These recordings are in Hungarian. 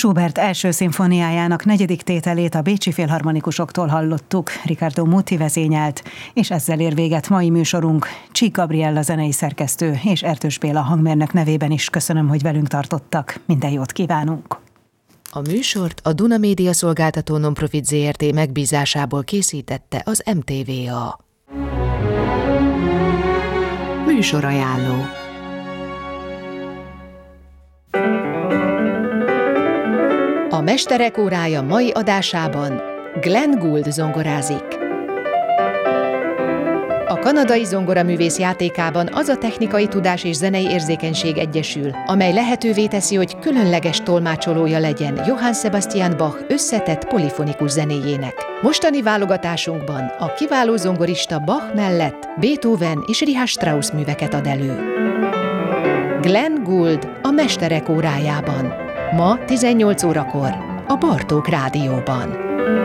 Schubert első szimfóniájának 4. tételét a bécsi filharmonikusoktól hallottuk, Riccardo Muti vezényelt, és ezzel ér véget mai műsorunk. Csík Gabriella zenei szerkesztő és Ertős Béla hangmérnök nevében is köszönöm, hogy velünk tartottak. Minden jót kívánunk! A műsort a Duna Média Szolgáltató Nonprofit Zrt. Megbízásából készítette az MTVA. Műsorajánló. A Mesterek órája mai adásában Glenn Gould zongorázik. A kanadai zongoraművész játékában az a technikai tudás és zenei érzékenység egyesül, amely lehetővé teszi, hogy különleges tolmácsolója legyen Johann Sebastian Bach összetett polifonikus zenéjének. Mostani válogatásunkban a kiváló zongorista Bach mellett Beethoven és Richard Strauss műveket ad elő. Glenn Gould a Mesterek órájában. Ma 18 órakor a Bartók Rádióban.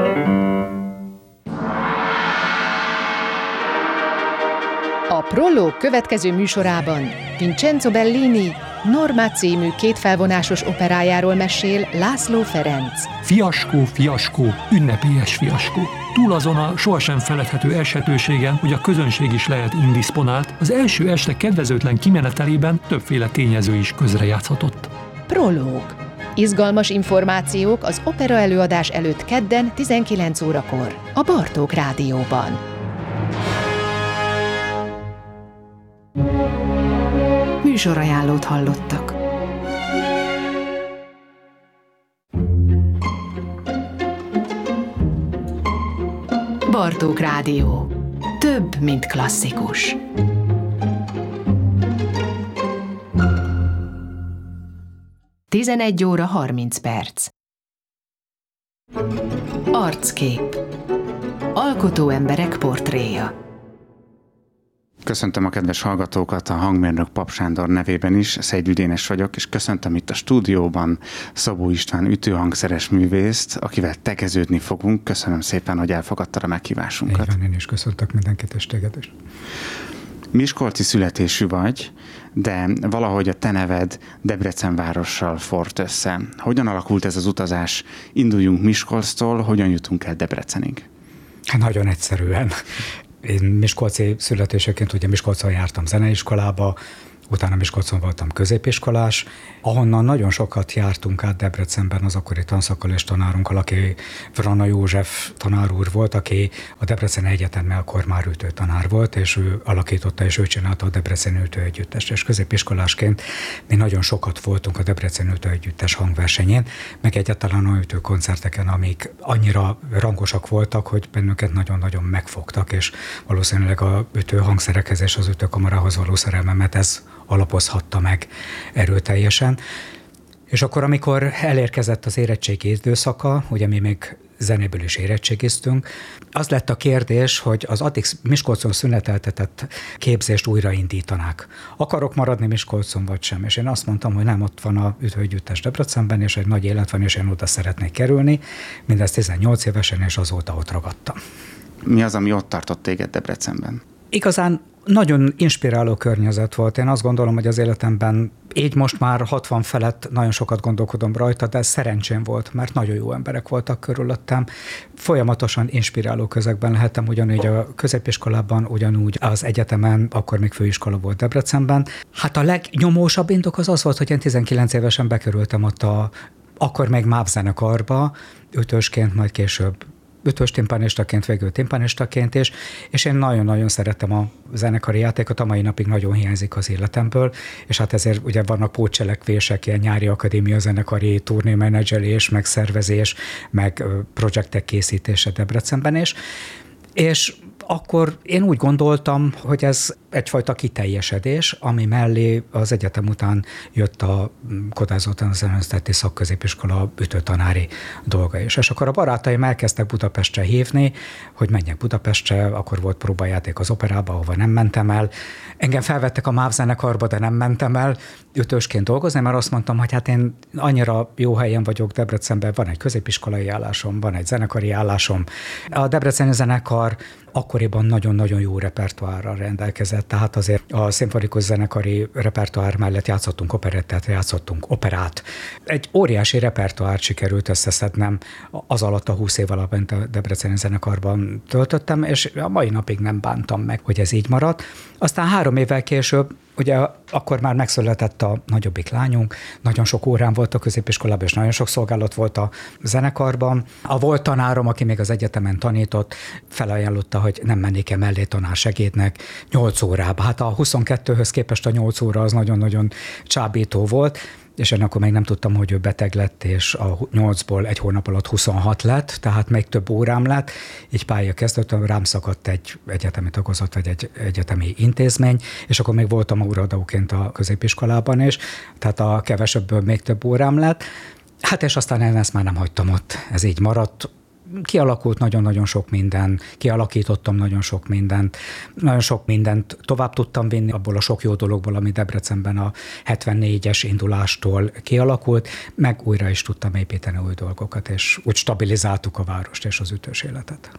A Prológ következő műsorában Vincenzo Bellini Norma című kétfelvonásos operájáról mesél László Ferenc. Fiaskó, fiaskó, ünnepélyes fiaskó. Túl azon a sohasem feledhető esetőségen, hogy a közönség is lehet indisponált, az első este kedvezőtlen kimenetelében többféle tényező is közrejátszhatott. Prológ. Izgalmas információk az opera előadás előtt kedden 19 órakor a Bartók Rádióban. Műsorajánlót hallottak. Bartók Rádió. Több, mint klasszikus. Tizenegy óra 30 perc. Arckép. Alkotó emberek portréja. Köszöntöm a kedves hallgatókat, a hangmérnök Pap Sándor nevében is, Szegdi Dénes vagyok, és köszöntöm itt a stúdióban Szabó István ütőhangszeres művészt, akivel tegeződni fogunk. Köszönöm szépen, hogy elfogadtad a meghívásunkat. Igen, én is köszöntök mindenkit, és téged is. Miskolci születésű vagy, de valahogy a te neved Debrecen várossal fort össze. Hogyan alakult ez az utazás? Induljunk Miskolctól, hogyan jutunk el Debrecenig? Nagyon egyszerűen. Én miskolci születéseként ugye Miskolcon jártam zeneiskolába, utána Miskolcon voltam középiskolás, ahonnan nagyon sokat jártunk át Debrecenben az akkori tanszakal és tanárunkkal, aki Vrana József tanár úr volt, aki a Debreceni Egyetemben akkor már ütőtanár volt, és ő alakította, és ő csinálta a Debreceni Ütőegyüttest, és középiskolásként mi nagyon sokat voltunk a Debreceni Ütőegyüttes hangversenyén, meg egyáltalán olyan ütőkoncerteken, amik annyira rangosak voltak, hogy bennünket nagyon-nagyon megfogtak, és valószínűleg a ütőhangszerekhez és az ütőkamarához való szerelmemet ez alapozhatta meg erőteljesen. És akkor, amikor elérkezett az érettségi időszaka, ugye mi még zenéből is érettségiztünk, az lett a kérdés, hogy az addig Miskolcon szüneteltetett képzést újraindítanák. Akarok maradni Miskolcon vagy sem? És én azt mondtam, hogy nem, ott van a Ütőegyüttes Debrecenben, és egy nagy élet van, és én oda szeretnék kerülni. Mindez 18 évesen, és azóta ott ragadtam. Mi az, ami ott tartott téged Debrecenben? Igazán nagyon inspiráló környezet volt. Én azt gondolom, hogy az életemben így most már 60 felett nagyon sokat gondolkodom rajta, de szerencsém volt, mert nagyon jó emberek voltak körülöttem. Folyamatosan inspiráló közegben lehettem, ugyanúgy a középiskolában, ugyanúgy az egyetemen, akkor még főiskola volt Debrecenben. Hát a legnyomósabb indok az volt, hogy én 19 évesen bekerültem ott akkor még MÁV zenekarba, ütősként, majd később ütős timpanistaként, végül timpanistaként is, és én nagyon-nagyon szerettem a zenekari játékot, a mai napig nagyon hiányzik az életemből, és hát ezért ugye vannak pótcselekvések, ilyen nyári akadémia zenekari turnémenedzselés, meg szervezés, meg projektek készítése Debrecenben is, és akkor én úgy gondoltam, hogy ez egyfajta kiteljesedés, ami mellé az egyetem után jött a Kodály Zoltán Zeneszereti Szakközépiskola ütőtanári dolga is. És akkor a barátaim elkezdtek Budapestre hívni, hogy menjek Budapestre, akkor volt próbajáték az operába, ahova nem mentem el. Engem felvettek a MÁV zenekarba, de nem mentem el ütősként dolgozni, mert azt mondtam, hogy hát én annyira jó helyen vagyok Debrecenben, van egy középiskolai állásom, van egy zenekari állásom. A debreceni zenekar akkoriban nagyon-nagyon jó repertoárral rendelkezett, tehát azért a szimfonikus zenekari repertoár mellett játszottunk operettát, játszottunk operát. Egy óriási repertoárt sikerült összeszednem az alatt a 20 év alatt, amit a Debreceni zenekarban töltöttem, és a mai napig nem bántam meg, hogy ez így maradt. Aztán 3 évvel később, ugye akkor már megszületett a nagyobbik lányunk, nagyon sok órán volt a középiskolában, és nagyon sok szolgálat volt a zenekarban. A volt tanárom, aki még az egyetemen tanított, felajánlotta, hogy nem mennék-e mellé tanársegédnek 8 órába. Hát a 22-höz képest a 8 óra az nagyon-nagyon csábító volt, és én akkor még nem tudtam, hogy ő beteg lett, és a 8-ból egy hónap alatt 26 lett, tehát még több órám lett. Így pálya kezdődtem, rám szakadt egy egyetemi tagozat, vagy egy egyetemi intézmény, és akkor még voltam óraadóként a középiskolában is, tehát a kevesebből még több órám lett. Hát és aztán én ezt már nem hagytam ott, ez így maradt. Kialakult nagyon-nagyon sok minden, kialakítottam nagyon sok mindent tovább tudtam vinni abból a sok jó dologból, ami Debrecenben a 74-es indulástól kialakult, meg újra is tudtam építeni új dolgokat, és úgy stabilizáltuk a várost és az ütős életet.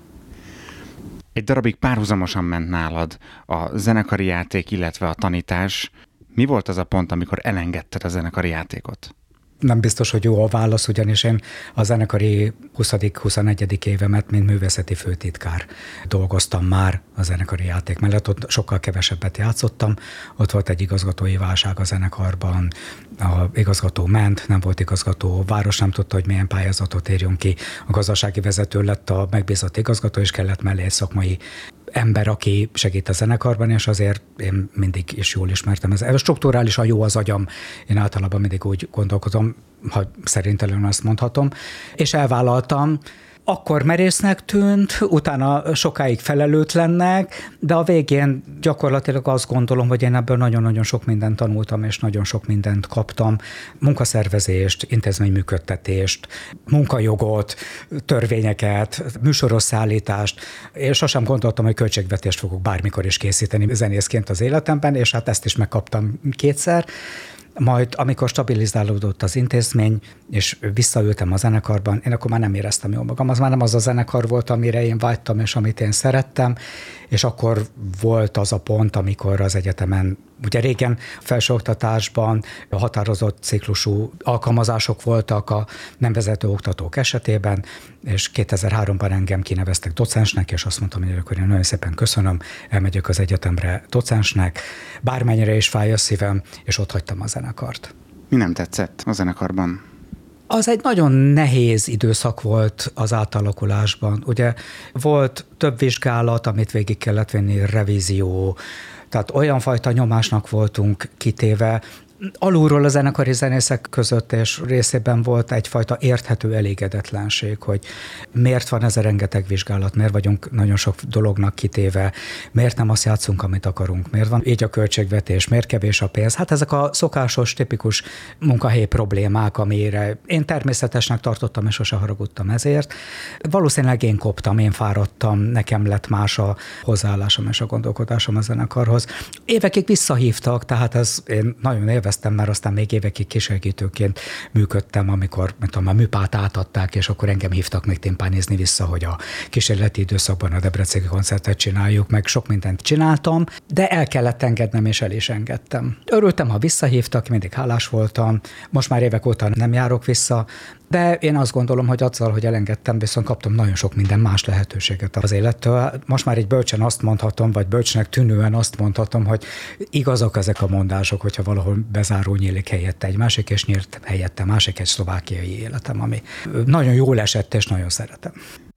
Egy darabig párhuzamosan ment nálad a zenekari játék, illetve a tanítás. Mi volt az a pont, amikor elengedted a zenekari játékot? Nem biztos, hogy jó a válasz, ugyanis én a zenekari 20.-21. évemet, mint művészeti főtitkár dolgoztam már a zenekari játék mellett, ott sokkal kevesebbet játszottam, ott volt egy igazgatói válság a zenekarban, a igazgató ment, nem volt igazgató, a város nem tudta, hogy milyen pályázatot írjon ki, a gazdasági vezető lett a megbízott igazgató, és kellett mellé egy szakmai ember, aki segít a zenekarban, és azért én mindig is jól ismertem. Ez strukturálisan jó az agyam, én általában mindig úgy gondolkodom, ha szerintelenül ezt mondhatom, és elvállaltam. Akkor merésznek tűnt, utána sokáig felelőtlennek, de a végén gyakorlatilag azt gondolom, hogy én ebből nagyon-nagyon sok mindent tanultam, és nagyon sok mindent kaptam. Munkaszervezést, intézményműködtetést, munkajogot, törvényeket, műsoros szállítást, és sosem gondoltam, hogy költségvetést fogok bármikor is készíteni zenészként az életemben, és hát ezt is megkaptam 2-szer. Majd, amikor stabilizálódott az intézmény, és visszaültem a zenekarban, én akkor már nem éreztem jól magam. Az már nem az a zenekar volt, amire én vágytam, és amit én szerettem, és akkor volt az a pont, amikor az egyetemen, ugye régen felsőoktatásban határozott ciklusú alkalmazások voltak a nem vezető oktatók esetében, és 2003-ban engem kineveztek docensnek, és azt mondtam, hogy akkor én nagyon szépen köszönöm, elmegyek az egyetemre docensnek, bármennyire is fáj a szívem, és ott hagytam a zenekart. Mi nem tetszett a zenekarban? Az egy nagyon nehéz időszak volt az átalakulásban. Ugye volt több vizsgálat, amit végig kellett venni, revízió, tehát olyan fajta nyomásnak voltunk kitéve, alulról a zenekari zenészek között és részében volt egyfajta érthető elégedetlenség, hogy miért van ez a rengeteg vizsgálat, miért vagyunk nagyon sok dolognak kitéve, miért nem azt játszunk, amit akarunk, miért van így a költségvetés, miért kevés a pénz. Hát ezek a szokásos, tipikus munkahelyi problémák, amire én természetesnek tartottam, és sose haragudtam ezért. Valószínűleg én koptam, én fáradtam, nekem lett más a hozzáállásom és a gondolkodásom a zenekarhoz. Évekig visszahívtak, tehát ez én nagyon élveztem, mert aztán még évekig kísérletőként működtem, amikor a műpát átadták, és akkor engem hívtak még timpánizni vissza, hogy a kísérleti időszakban a debreceni koncertet csináljuk, meg sok mindent csináltam, de el kellett engednem, és el is engedtem. Örültem, ha visszahívtak, mindig hálás voltam, most már évek óta nem járok vissza, de én azt gondolom, hogy azzal, hogy elengedtem, viszont kaptam nagyon sok minden más lehetőséget az élettől. Most már így bölcsen azt mondhatom, vagy bölcsnek tűnően azt mondhatom, hogy igazak ezek a mondások, hogyha valahol bezáró nyílik helyette egy másik, és nyílt helyette másik egy szlovákiai életem, ami nagyon jól esett, és nagyon szeretem.